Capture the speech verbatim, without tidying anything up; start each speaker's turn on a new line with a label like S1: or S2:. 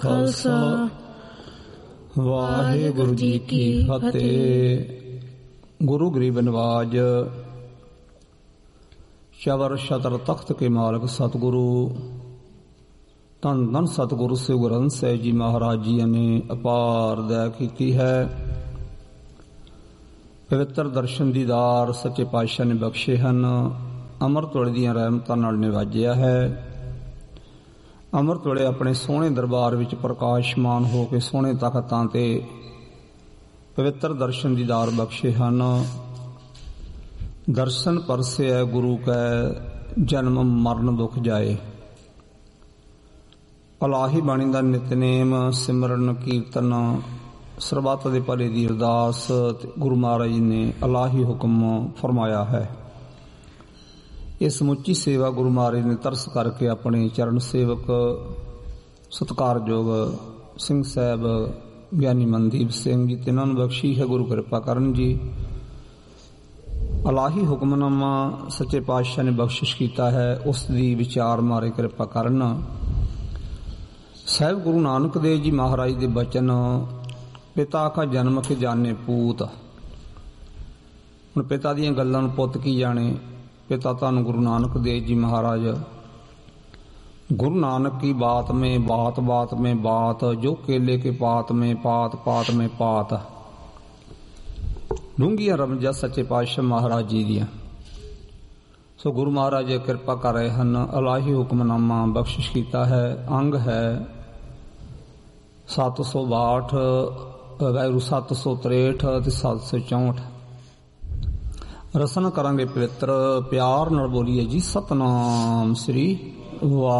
S1: ਖਾਲਸਾ ਵਾਹਿਗੁਰੂ ਜੀ ਕੀ ਫਤਿਹ। ਗੁਰੂ ਗਰੀਬ ਨਵਾਜ ਸ਼ਬਰ ਸ਼ਤਰ ਤਖਤ ਕੇ ਮਾਲਕ ਸਤਿਗੁਰੂ ਧੰਨ ਧੰਨ ਸਤਿਗੁਰੂ ਸ੍ਰੀ ਗੁਰੂ ਗ੍ਰੰਥ ਸਾਹਿਬ ਜੀ ਮਹਾਰਾਜ ਜੀ ਨੇ ਅਪਾਰ ਦਇਆ ਕੀਤੀ ਹੈ। ਪਵਿੱਤਰ ਦਰਸ਼ਨ ਦੀਦਾਰ ਸੱਚੇ ਪਾਤਸ਼ਾਹ ਨੇ ਬਖਸ਼ੇ ਹਨ। ਅੰਮ੍ਰਿਤ ਵੇਲੇ ਦੀਆਂ ਰਹਿਮਤਾਂ ਨਾਲ ਨਿਵਾਜਿਆ ਹੈ। ਅੰਮ੍ਰਿਤ ਵੇਲੇ ਆਪਣੇ ਸੋਹਣੇ ਦਰਬਾਰ ਵਿੱਚ ਪ੍ਰਕਾਸ਼ਮਾਨ ਹੋ ਕੇ ਸੋਹਣੇ ਤਖਤਾਂ ਤੇ ਪਵਿੱਤਰ ਦਰਸ਼ਨ ਦੀਦਾਰ ਬਖਸ਼ੇ ਹਨ। ਦਰਸ਼ਨ ਪਰਸਿਐ ਗੁਰੂ ਕੈ ਜਨਮ ਮਰਨ ਦੁਖ ਜਾਏ। ਅਲਾਹੀ ਬਾਣੀ ਦਾ ਨਿਤਨੇਮ ਸਿਮਰਨ ਕੀਰਤਨ ਸਰਬੱਤ ਦੇ ਭਲੇ ਦੀ ਅਰਦਾਸ ਗੁਰੂ ਮਹਾਰਾਜ ਜੀ ਨੇ ਅਲਾਹੀ ਹੁਕਮ ਫਰਮਾਇਆ ਹੈ। ਇਹ ਸਮੁੱਚੀ ਸੇਵਾ ਗੁਰੂ ਮਹਾਰਾਜ ਨੇ ਤਰਸ ਕਰਕੇ ਆਪਣੇ ਚਰਨ ਸੇਵਕ ਸਤਿਕਾਰਯੋਗ ਸਿੰਘ ਸਾਹਿਬ ਗਿਆਨੀ ਮਨਦੀਪ ਸਿੰਘ ਜੀ ਤਿੰਨਾਂ ਨੂੰ ਬਖਸ਼ੀ ਹੈ। ਗੁਰੂ ਕਿਰਪਾ ਕਰਨ ਜੀ। ਅਲਾਹੀ ਹੁਕਮਨਾਮਾ ਸੱਚੇ ਪਾਤਸ਼ਾਹ ਨੇ ਬਖਸ਼ਿਸ਼ ਕੀਤਾ ਹੈ, ਉਸ ਦੀ ਵਿਚਾਰ ਮਾਰੇ ਕਿਰਪਾ ਕਰਨ। ਸਾਹਿਬ ਗੁਰੂ ਨਾਨਕ ਦੇਵ ਜੀ ਮਹਾਰਾਜ ਦੇ ਬਚਨ ਪਿਤਾ ਕਾ ਜਨਮ ਕੇ ਜਾਣੇ ਪੂਤ। ਹੁਣ ਪਿਤਾ ਦੀਆਂ ਗੱਲਾਂ ਨੂੰ ਪੁੱਤ ਕੀ ਜਾਣੇ। पिता धन गुरु नानक देव जी महाराज। गुरु नानक की बात में बात बात में बात, जो केले के पात में पात पात में पात। डूंघिया रमजा सच्चे पातशाह महाराज जी दियां। सो गुरु महाराज कृपा कर रहे हैं। अलाही हुक्मनामा बख्शिश किया है। अंग है सत्त सौ बाठ वैरू सत्त सौ त्रेठ ते सत्त सौ चौंठ। रसन करांगे पवित्र प्यार नाल बोलीए जी सतनाम श्री वाह।